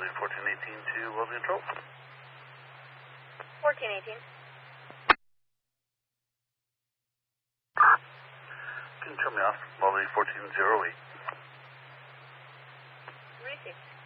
Welding 1418 to Welding Control. 1418. Can you turn me off? Welding 1408. Received.